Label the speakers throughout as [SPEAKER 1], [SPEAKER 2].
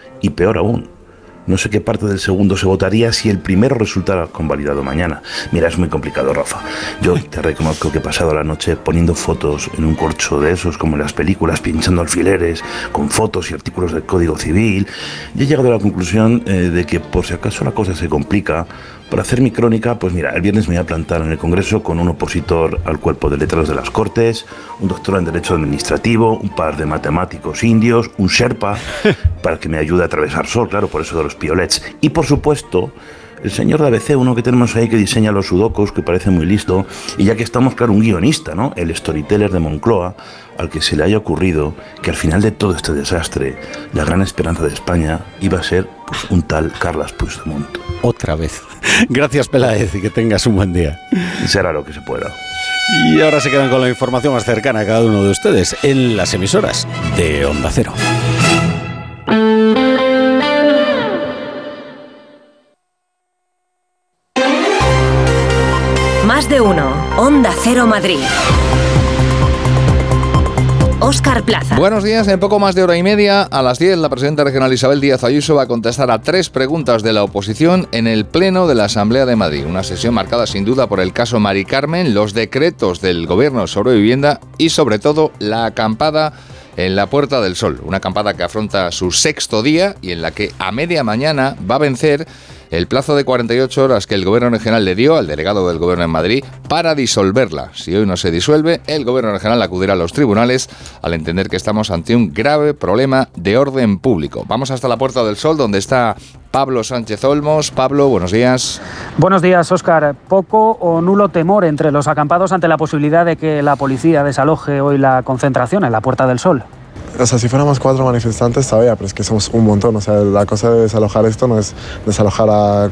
[SPEAKER 1] Y peor aún, no sé qué parte del segundo se votaría si el primero resultara convalidado mañana. Mira, es muy complicado, Rafa. Yo te reconozco que he pasado la noche poniendo fotos en un corcho de esos, como en las películas, pinchando alfileres, con fotos y artículos del Código Civil. Y he llegado a la conclusión de que, por si acaso la cosa se complica, para hacer mi crónica, pues mira, el viernes me voy a plantar en el Congreso con un opositor al cuerpo de letrados de las Cortes, un doctor en Derecho Administrativo, un par de matemáticos indios, un Sherpa, para que me ayude a atravesar sol, claro, por eso de los piolets. Y por supuesto, el señor de ABC, uno que tenemos ahí que diseña los sudokus, que parece muy listo, y ya que estamos, claro, un guionista, ¿no? El storyteller de Moncloa, al que se le haya ocurrido que al final de todo este desastre, la gran esperanza de España iba a ser pues, un tal Carles Puigdemont.
[SPEAKER 2] Otra vez. Gracias, Peláez, y que tengas un buen día.
[SPEAKER 1] Será lo que se pueda.
[SPEAKER 2] Y ahora se quedan con la información más cercana a cada uno de ustedes en las emisoras de Onda Cero.
[SPEAKER 3] Más de uno. Onda Cero Madrid. Óscar Plaza.
[SPEAKER 4] Buenos días. En poco más de hora y media, a las 10, la presidenta regional Isabel Díaz Ayuso va a contestar a 3 preguntas de la oposición en el Pleno de la Asamblea de Madrid. Una sesión marcada sin duda por el caso Mari Carmen, los decretos del Gobierno sobre vivienda y sobre todo la acampada en la Puerta del Sol. Una acampada que afronta su 6º día y en la que a media mañana va a vencer el plazo de 48 horas que el Gobierno regional le dio al delegado del Gobierno en Madrid para disolverla. Si hoy no se disuelve, el Gobierno regional acudirá a los tribunales al entender que estamos ante un grave problema de orden público. Vamos hasta la Puerta del Sol, donde está Pablo Sánchez Olmos. Pablo, buenos días.
[SPEAKER 5] Buenos días, Óscar. Poco o nulo temor entre los acampados ante la posibilidad de que la policía desaloje hoy la concentración en la Puerta del Sol.
[SPEAKER 6] O sea, si fuéramos 4 manifestantes todavía, pero es que somos un montón. O sea, la cosa de desalojar esto no es desalojar a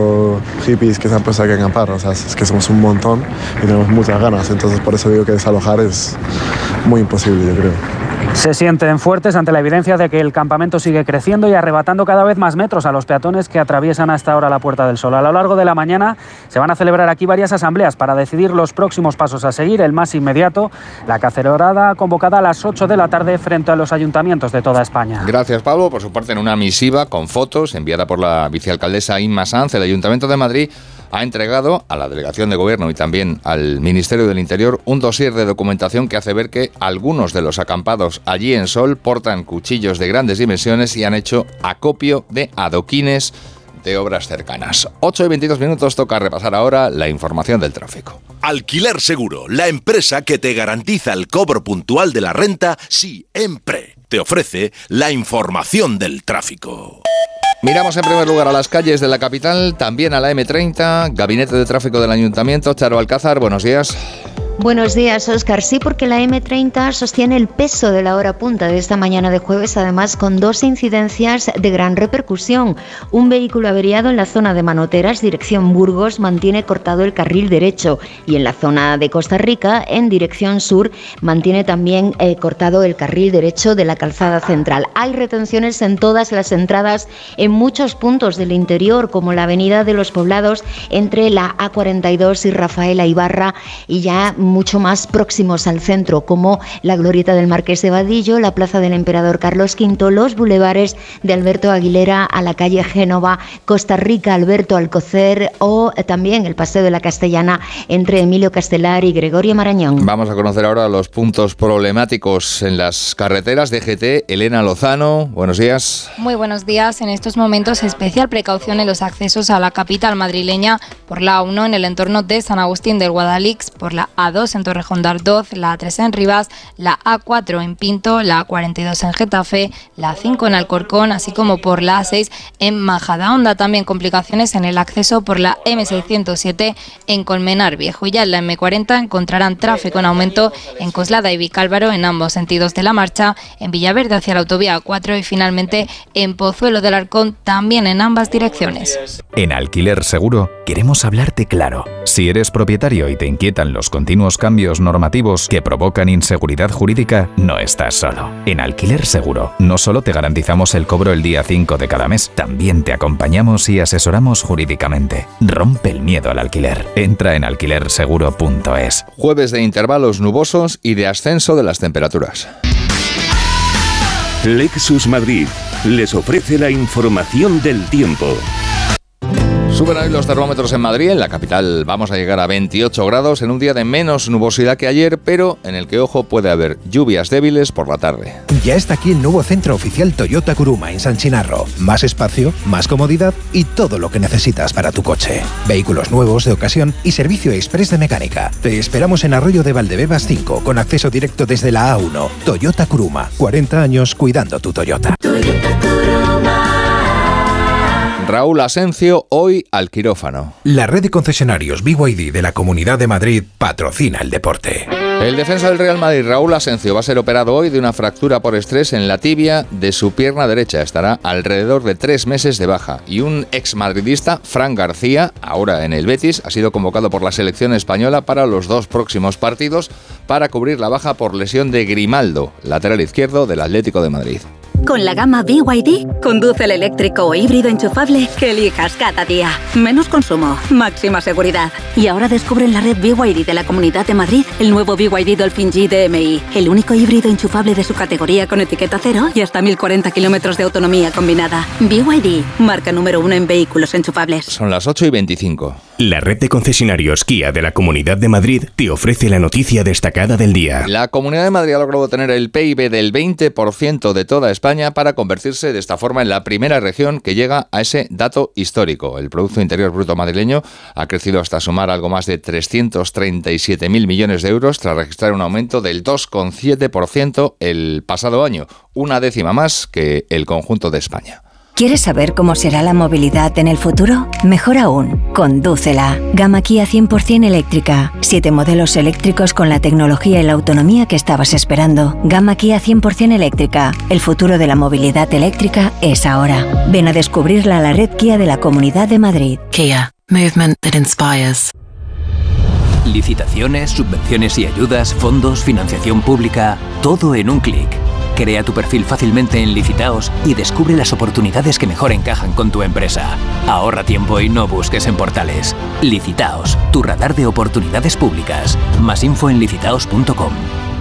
[SPEAKER 6] 4 hippies que se han puesto aquí a acampar. O sea, es que somos un montón y tenemos muchas ganas. Entonces, por eso digo que desalojar es muy imposible, yo creo.
[SPEAKER 5] Se sienten fuertes ante la evidencia de que el campamento sigue creciendo y arrebatando cada vez más metros a los peatones que atraviesan hasta ahora la Puerta del Sol. A lo largo de la mañana se van a celebrar aquí varias asambleas para decidir los próximos pasos a seguir. El más inmediato, la cacerolada convocada a las 8 de la tarde frente a los ayuntamientos de toda España.
[SPEAKER 4] Gracias, Pablo. Por su parte, en una misiva con fotos enviada por la vicealcaldesa Inma Sanz, el Ayuntamiento de Madrid ha entregado a la Delegación de Gobierno y también al Ministerio del Interior un dossier de documentación que hace ver que algunos de los acampados allí en Sol portan cuchillos de grandes dimensiones y han hecho acopio de adoquines de obras cercanas. 8:22, toca repasar ahora la información del tráfico.
[SPEAKER 7] Alquiler Seguro, la empresa que te garantiza el cobro puntual de la renta siempre. Te ofrece la información del tráfico.
[SPEAKER 4] Miramos en primer lugar a las calles de la capital, también a la M30, Gabinete de Tráfico del Ayuntamiento. Charo Alcázar, buenos días.
[SPEAKER 8] Buenos días, Óscar. Sí, porque la M30 sostiene el peso de la hora punta de esta mañana de jueves, además con 2 incidencias de gran repercusión. Un vehículo averiado en la zona de Manoteras, dirección Burgos, mantiene cortado el carril derecho, y en la zona de Costa Rica, en dirección sur, mantiene también cortado el carril derecho de la calzada central. Hay retenciones en todas las entradas en muchos puntos del interior, como la avenida de los Poblados entre la A42 y Rafaela Ibarra, y ya mucho más próximos al centro, como la glorieta del Marqués de Vadillo, la plaza del Emperador Carlos V, los bulevares de Alberto Aguilera a la calle Génova, Costa Rica, Alberto Alcocer, o también el Paseo de la Castellana entre Emilio Castelar y Gregorio Marañón.
[SPEAKER 4] Vamos a conocer ahora los puntos problemáticos en las carreteras. DGT, Elena Lozano, buenos días.
[SPEAKER 9] Muy buenos días. En estos momentos, especial precaución en los accesos a la capital madrileña por la A1 en el entorno de San Agustín del Guadalix, por la A2 en Torrejón de Ardoz, la A3 en Rivas, la A4 en Pinto, la A42 en Getafe, la A5 en Alcorcón, así como por la A6 en Majadahonda. También complicaciones en el acceso por la M607 en Colmenar Viejo. Y ya en la M40 encontrarán tráfico en aumento en Coslada y Vicálvaro en ambos sentidos de la marcha, en Villaverde hacia la autovía A4 y finalmente en Pozuelo del Arcón también en ambas direcciones.
[SPEAKER 10] En Alquiler Seguro queremos hablarte claro. Si eres propietario y te inquietan los continuos cambios normativos que provocan inseguridad jurídica, no estás solo. En Alquiler Seguro no solo te garantizamos el cobro el día 5 de cada mes, también te acompañamos y asesoramos jurídicamente. Rompe el miedo al alquiler. Entra en alquilerseguro.es.
[SPEAKER 4] Jueves de intervalos nubosos y de ascenso de las temperaturas.
[SPEAKER 11] Lexus Madrid les ofrece la información del tiempo.
[SPEAKER 4] Suben hoy los termómetros en Madrid. En la capital vamos a llegar a 28 grados en un día de menos nubosidad que ayer, pero en el que, ojo, puede haber lluvias débiles por la tarde.
[SPEAKER 12] Ya está aquí el nuevo centro oficial Toyota Kuruma en San Chinarro. Más espacio, más comodidad y todo lo que necesitas para tu coche. Vehículos nuevos, de ocasión y servicio express de mecánica. Te esperamos en Arroyo de Valdebebas 5, con acceso directo desde la A1. Toyota Kuruma. 40 años cuidando tu Toyota.
[SPEAKER 3] Toyota Kuruma.
[SPEAKER 4] Raúl Asencio, hoy al quirófano.
[SPEAKER 12] La red de concesionarios BYD de la Comunidad de Madrid patrocina el deporte.
[SPEAKER 4] El defensa del Real Madrid, Raúl Asencio, va a ser operado hoy de una fractura por estrés en la tibia de su pierna derecha. Estará alrededor de 3 meses de baja. Y un exmadridista, Fran García, ahora en el Betis, ha sido convocado por la selección española para los 2 próximos partidos para cubrir la baja por lesión de Grimaldo, lateral izquierdo del Atlético de Madrid.
[SPEAKER 13] Con la gama BYD, conduce el eléctrico o híbrido enchufable que elijas cada día. Menos consumo, máxima seguridad. Y ahora descubre en la red BYD de la Comunidad de Madrid el nuevo BYD Dolphin G DMI, el único híbrido enchufable de su categoría con etiqueta cero y hasta 1040 kilómetros de autonomía combinada. BYD, marca número 1 en vehículos enchufables.
[SPEAKER 4] Son las 8:25.
[SPEAKER 11] La red de concesionarios Kia de la Comunidad de Madrid te ofrece la noticia destacada del día.
[SPEAKER 4] La Comunidad de Madrid ha logrado tener el PIB del 20% de toda España para convertirse de esta forma en la primera región que llega a ese dato histórico. El Producto Interior Bruto madrileño ha crecido hasta sumar algo más de 337.000 millones de euros tras registrar un aumento del 2,7% el pasado año, una décima más que el conjunto de España.
[SPEAKER 14] ¿Quieres saber cómo será la movilidad en el futuro? Mejor aún, condúcela. Gama Kia 100% eléctrica. 7 modelos eléctricos con la tecnología y la autonomía que estabas esperando. Gama Kia 100% eléctrica. El futuro de la movilidad eléctrica es ahora. Ven a descubrirla a la red Kia de la Comunidad de Madrid.
[SPEAKER 15] Kia. Movement that inspires.
[SPEAKER 16] Licitaciones, subvenciones y ayudas, fondos, financiación pública, todo en un clic. Crea tu perfil fácilmente en Licitaos y descubre las oportunidades que mejor encajan con tu empresa. Ahorra tiempo y no busques en portales. Licitaos, tu radar de oportunidades públicas. Más info en licitaos.com.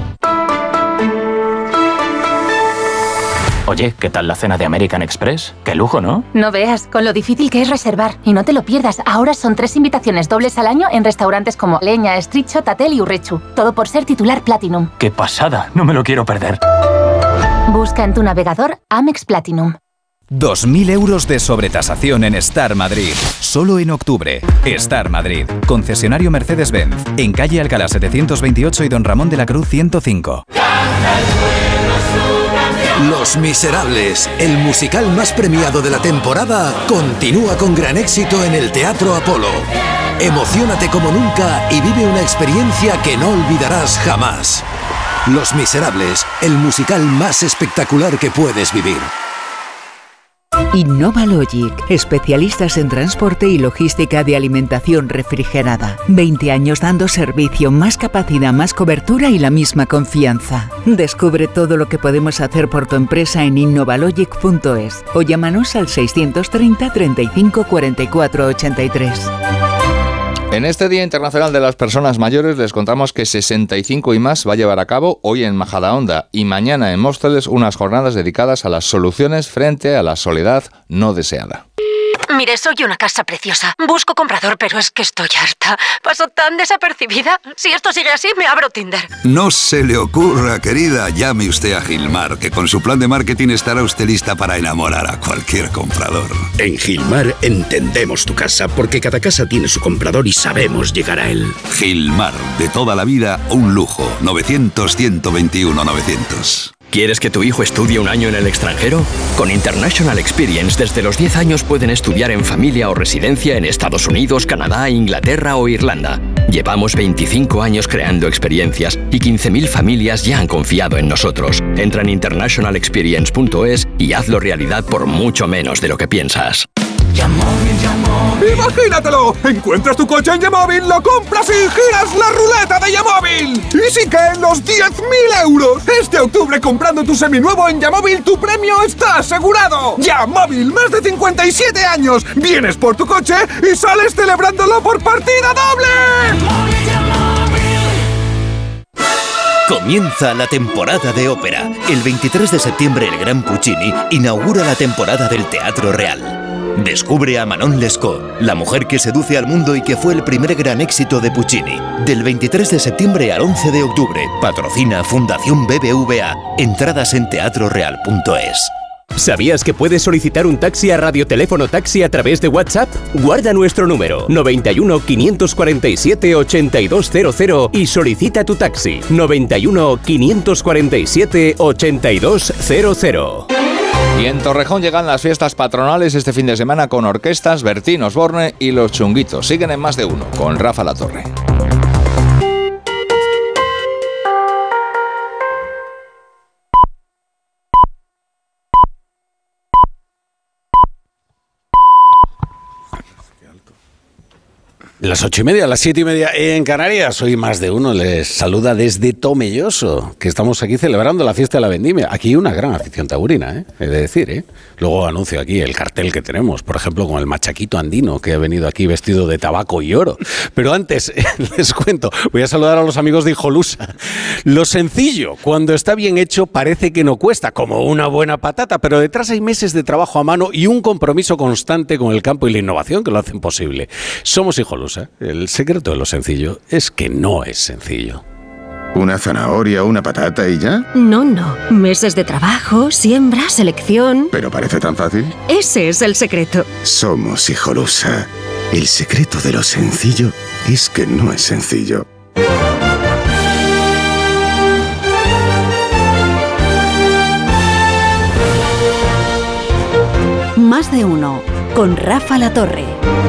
[SPEAKER 17] Oye, ¿qué tal la cena de American Express? ¡Qué lujo!, ¿no?
[SPEAKER 18] No veas, con lo difícil que es reservar. Y no te lo pierdas, ahora son 3 invitaciones dobles al año en restaurantes como Leña, Street Shot, Tatel y Urrechu. Todo por ser titular Platinum.
[SPEAKER 17] ¡Qué pasada! No me lo quiero perder.
[SPEAKER 18] Busca en tu navegador Amex Platinum.
[SPEAKER 10] 2.000 euros de sobretasación en Star Madrid. Solo en octubre. Star Madrid. Concesionario Mercedes-Benz. En calle Alcalá 728 y Don Ramón de la Cruz 105.
[SPEAKER 19] Los Miserables, el musical más premiado de la temporada, continúa con gran éxito en el Teatro Apolo. Emociónate como nunca y vive una experiencia que no olvidarás jamás. Los Miserables, el musical más espectacular que puedes vivir.
[SPEAKER 20] Innova Logic, especialistas en transporte y logística de alimentación refrigerada. 20 años dando servicio, más capacidad, más cobertura y la misma confianza. Descubre todo lo que podemos hacer por tu empresa en innovalogic.es o llámanos al 630 35 44 83.
[SPEAKER 4] En este Día Internacional de las Personas Mayores les contamos que 65 y más va a llevar a cabo hoy en Majadahonda y mañana en Móstoles unas jornadas dedicadas a las soluciones frente a la soledad no deseada.
[SPEAKER 21] Mire, soy una casa preciosa. Busco comprador, pero es que estoy harta. Paso tan desapercibida. Si esto sigue así, me abro Tinder.
[SPEAKER 22] No se le ocurra, querida. Llame usted a Gilmar, que con su plan de marketing estará usted lista para enamorar a cualquier comprador.
[SPEAKER 23] En Gilmar entendemos tu casa, porque cada casa tiene su comprador y sabemos llegar a él.
[SPEAKER 22] Gilmar, de toda la vida, un lujo. 900-121-900.
[SPEAKER 17] ¿Quieres que tu hijo estudie un año en el extranjero? Con International Experience, desde los 10 años pueden estudiar en familia o residencia en Estados Unidos, Canadá, Inglaterra o Irlanda. Llevamos 25 años creando experiencias y 15.000 familias ya han confiado en nosotros. Entra en internationalexperience.es y hazlo realidad por mucho menos de lo que piensas.
[SPEAKER 24] ¡Imagínatelo! Encuentras tu coche en Yamóvil, lo compras y giras la ruleta de Yamóvil. ¡Y sí que en los 10.000 euros! Este octubre, comprando tu seminuevo en Yamóvil, tu premio está asegurado. Yamóvil, más de 57 años. Vienes por tu coche y sales celebrándolo por partida doble.
[SPEAKER 1] Comienza la temporada de ópera. El 23 de septiembre el Gran Puccini inaugura la temporada del Teatro Real. Descubre a Manon Lescaut, la mujer que seduce al mundo y que fue el primer gran éxito de Puccini. Del 23 de septiembre al 11 de octubre. Patrocina Fundación BBVA. Entradas en teatroreal.es.
[SPEAKER 11] ¿Sabías que puedes solicitar un taxi a Radioteléfono Taxi a través de WhatsApp? Guarda nuestro número 91 547 8200 y solicita tu taxi 91 547 8200.
[SPEAKER 4] Y en Torrejón llegan las fiestas patronales este fin de semana con orquestas, Bertín Osborne y Los Chunguitos. Siguen en Más de Uno con Rafa Latorre.
[SPEAKER 23] Las 8:30, las 7:30 en Canarias. Soy Más de Uno. Les saluda desde Tomelloso, que estamos aquí celebrando la fiesta de la vendimia. Aquí hay una gran afición taurina, he de decir, Luego anuncio aquí el cartel que tenemos, por ejemplo, con el machaquito andino, que ha venido aquí vestido de tabaco y oro. Pero antes, les cuento, voy a saludar a los amigos de Hijolusa. Lo sencillo, cuando está bien hecho, parece que no cuesta, como una buena patata, pero detrás hay meses de trabajo a mano y un compromiso constante con el campo y la innovación que lo hacen posible. Somos Hijolusa. El secreto de lo sencillo es que no es sencillo.
[SPEAKER 2] ¿Una zanahoria, una patata y ya?
[SPEAKER 5] No. Meses de trabajo, siembra, selección.
[SPEAKER 2] ¿Pero parece tan fácil?
[SPEAKER 5] Ese es el secreto.
[SPEAKER 2] Somos Hijolusa. El secreto de lo sencillo es que no es sencillo.
[SPEAKER 14] Más de Uno, con Rafa Latorre.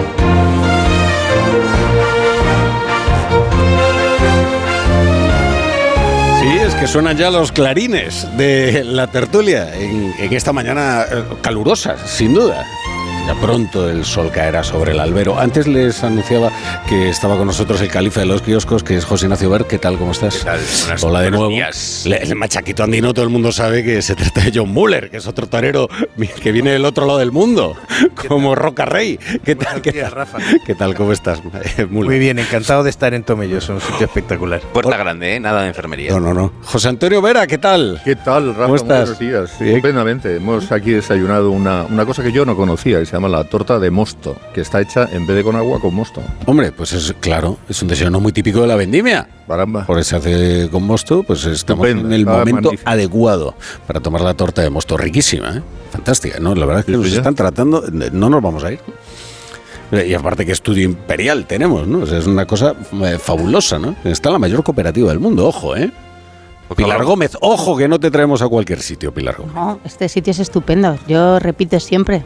[SPEAKER 23] Que suenan ya los clarines de la tertulia en esta mañana calurosa, sin duda. Ya pronto el sol caerá sobre el albero. Antes les anunciaba que estaba con nosotros el califa de los kioscos, que es José Ignacio Ver. ¿Qué tal? ¿Cómo estás?
[SPEAKER 6] ¿Qué tal?
[SPEAKER 23] Hola de nuevo. El machaquito andino, todo el mundo sabe que se trata de John Muller, que es otro torero que viene del otro lado del mundo, como Roca Rey. ¿Qué tal?
[SPEAKER 25] Rafa.
[SPEAKER 23] ¿Qué tal? ¿Cómo estás, Muller?
[SPEAKER 25] Muy bien, encantado de estar en Tomelloso, un sitio espectacular.
[SPEAKER 6] Puerta grande, nada de enfermería.
[SPEAKER 23] No. José Antonio Vera, ¿qué tal?
[SPEAKER 26] ¿Qué tal, Rafa?
[SPEAKER 23] ¿Cómo estás?
[SPEAKER 26] Buenos días. Estupendamente. Hemos aquí desayunado una cosa que yo no conocía, que se llama la torta de mosto, que está hecha en vez de con agua, con mosto.
[SPEAKER 23] Hombre, pues es claro, es un desayuno muy típico de la vendimia.
[SPEAKER 26] Caramba.
[SPEAKER 23] Por eso se hace con mosto, pues estamos en el momento adecuado para tomar la torta de mosto, riquísima, fantástica, ¿no? La verdad es que nos están tratando, no nos vamos a ir. Y aparte, qué estudio imperial tenemos, ¿no? O sea, es una cosa fabulosa, ¿no? Está la mayor cooperativa del mundo, ojo, Pilar Gómez, ojo que no te traemos a cualquier sitio, Pilar Gómez.
[SPEAKER 27] No, este sitio es estupendo, yo repito siempre.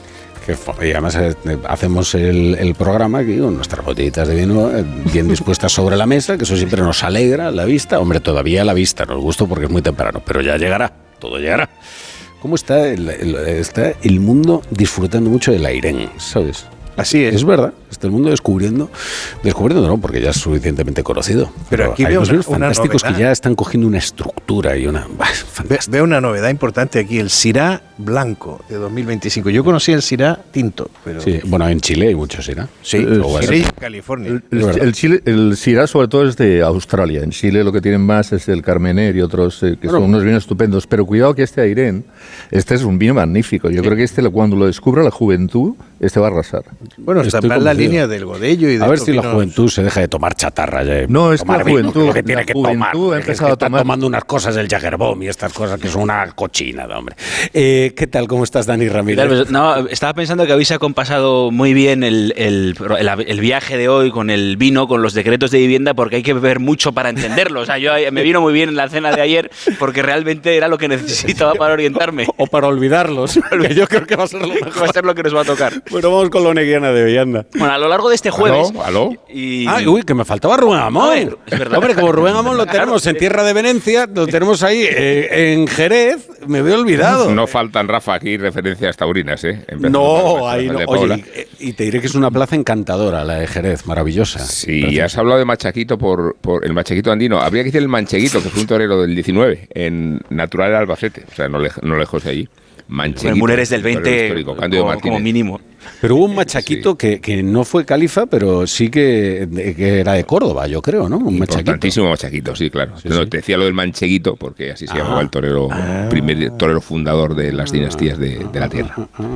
[SPEAKER 23] Y además hacemos el programa aquí con nuestras botellitas de vino bien dispuestas sobre la mesa, que eso siempre nos alegra la vista. Hombre, todavía la vista nos gusta porque es muy temprano, pero ya llegará, todo llegará. ¿Cómo está el mundo disfrutando mucho del airén, sabes?
[SPEAKER 25] Así es.
[SPEAKER 23] Es verdad, está el mundo descubriendo no, porque ya es suficientemente conocido.
[SPEAKER 25] Pero aquí
[SPEAKER 23] hay
[SPEAKER 25] veo
[SPEAKER 23] unos fantásticos
[SPEAKER 25] novedad.
[SPEAKER 23] Que ya están cogiendo una estructura y una...
[SPEAKER 25] Veo una novedad importante aquí, el Syrah blanco de 2025. Yo conocí el Syrah tinto. Pero...
[SPEAKER 23] Sí, bueno, en Chile hay mucho Syrah.
[SPEAKER 25] Sí, Syrah y en California.
[SPEAKER 26] El Syrah sobre todo es de Australia. En Chile lo que tienen más es el Carmener y otros que son unos vinos estupendos. Pero cuidado que este airén, este es un vino magnífico. Yo creo que cuando lo descubra la juventud, va a arrasar.
[SPEAKER 25] Bueno, está en la línea del Godello y de
[SPEAKER 23] a ver si la juventud se deja de tomar chatarra ya.
[SPEAKER 26] No, es que la juventud
[SPEAKER 23] lo que tiene que tomar.
[SPEAKER 26] Ha empezado a tomar
[SPEAKER 23] tomando unas cosas del Jägerbomb y estas cosas que son una cochinada, hombre. ¿Qué tal? ¿Cómo estás, Dani Ramírez?
[SPEAKER 6] No, estaba pensando que habéis acompasado muy bien el viaje de hoy con el vino, con los decretos de vivienda, porque hay que beber mucho para entenderlo. O sea, me vino muy bien en la cena de ayer porque realmente era lo que necesitaba para orientarme.
[SPEAKER 23] O para olvidarlos. Que yo creo que va a ser lo mejor.
[SPEAKER 6] Va a ser lo que nos va a tocar.
[SPEAKER 23] Bueno, vamos con lo neguiana de hoy, anda.
[SPEAKER 6] Bueno, a lo largo de este jueves...
[SPEAKER 26] ¿Aló?
[SPEAKER 23] Uy, que me faltaba Rubén Amón.
[SPEAKER 6] Es verdad.
[SPEAKER 23] Hombre, como Rubén Amón lo tenemos en Tierra de Venecia, lo tenemos ahí en Jerez, me veo olvidado.
[SPEAKER 28] No faltan, Rafa, aquí referencias taurinas,
[SPEAKER 23] No, ahí no. Oye, y te diré que es una plaza encantadora, la de Jerez, maravillosa.
[SPEAKER 28] Sí, y has hablado de machaquito por el machaquito andino. Habría que decir el mancheguito, que fue un torero del 19, en Natural Albacete, o sea, no lejos de allí. Manchequito.
[SPEAKER 6] El Muneres del 20
[SPEAKER 28] como
[SPEAKER 6] mínimo.
[SPEAKER 23] Pero hubo un machaquito que no fue califa, pero sí que era de Córdoba, yo creo, ¿no? Un machaquito.
[SPEAKER 28] Importantísimo machaquito, sí, claro. No, te decía lo del mancheguito porque así se llamaba el torero, primer torero fundador de las dinastías de la tierra.